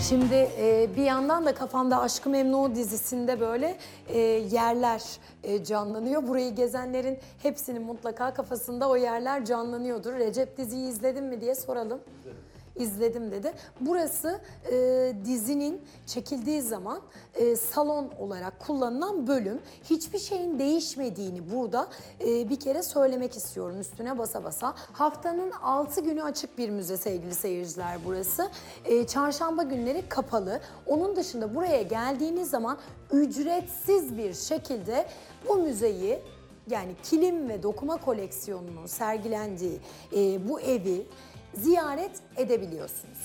Şimdi bir yandan da kafamda Aşk-ı Memnu dizisinde böyle yerler canlanıyor. Burayı gezenlerin hepsinin mutlaka kafasında o yerler canlanıyordur. Recep diziyi izledin mi diye soralım. İzledim dedi. Burası dizinin çekildiği zaman salon olarak kullanılan bölüm. Hiçbir şeyin değişmediğini burada bir kere söylemek istiyorum üstüne basa basa. Haftanın 6 günü açık bir müze sevgili seyirciler burası. Çarşamba günleri kapalı. Onun dışında buraya geldiğiniz zaman ücretsiz bir şekilde bu müzeyi, yani kilim ve dokuma koleksiyonunun sergilendiği bu evi ziyaret edebiliyorsunuz.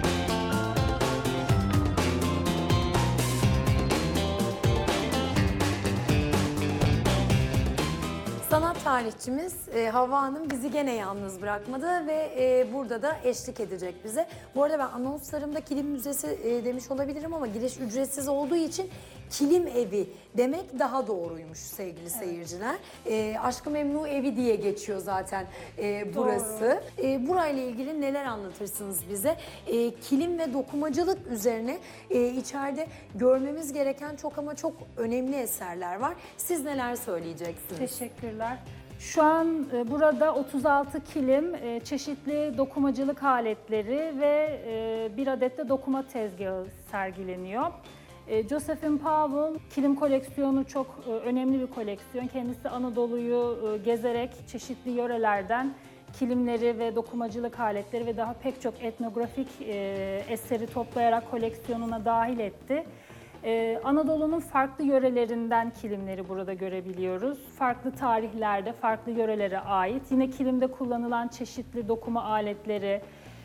Sanat tarihçimiz Havva Hanım bizi gene yalnız bırakmadı ve burada da eşlik edecek bize. Bu arada ben anonslarımda kilim müzesi demiş olabilirim ama giriş ücretsiz olduğu için kilim evi demek daha doğruymuş sevgili seyirciler. Aşk-ı Memnu evi diye geçiyor zaten burası. Burayla ilgili neler anlatırsınız bize? Kilim ve dokumacılık üzerine içeride görmemiz gereken çok ama çok önemli eserler var. Siz neler söyleyeceksiniz? Teşekkürler. Şu an burada 36 kilim, çeşitli dokumacılık aletleri ve bir adet de dokuma tezgahı sergileniyor. Josephine Powell kilim koleksiyonu çok önemli bir koleksiyon. Kendisi Anadolu'yu gezerek çeşitli yörelerden kilimleri ve dokumacılık aletleri ve daha pek çok etnografik eseri toplayarak koleksiyonuna dahil etti. Anadolu'nun farklı yörelerinden kilimleri burada görebiliyoruz. Farklı tarihlerde, farklı yörelere ait. Yine kilimde kullanılan çeşitli dokuma aletleri,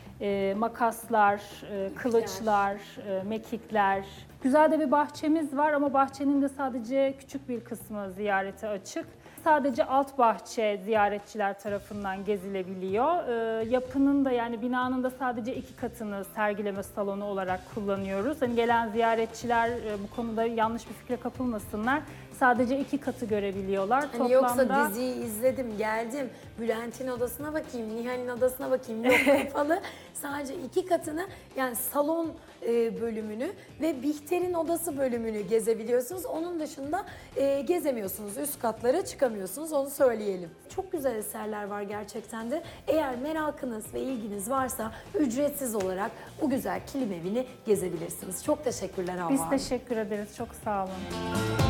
makaslar, kılıçlar, mekikler. Güzel de bir bahçemiz var ama bahçenin de sadece küçük bir kısmı ziyarete açık. Sadece alt bahçe ziyaretçiler tarafından gezilebiliyor. Yapının da, yani binanın da sadece 2 katını sergileme salonu olarak kullanıyoruz. Hani gelen ziyaretçiler bu konuda yanlış bir fikre kapılmasınlar. Sadece 2 katı görebiliyorlar. Hani yoksa diziyi izledim, geldim, Bülent'in odasına bakayım, Nihal'in odasına bakayım, yok kapalı. Sadece 2 katını, yani salon bölümünü ve Bihter'in odası bölümünü gezebiliyorsunuz. Onun dışında gezemiyorsunuz, üst katlara çıkamıyorsunuz, onu söyleyelim. Çok güzel eserler var gerçekten de. Eğer merakınız ve ilginiz varsa ücretsiz olarak bu güzel kilim evini gezebilirsiniz. Çok teşekkürler Havva Biz Hanım. teşekkür ederiz. Çok sağ olun.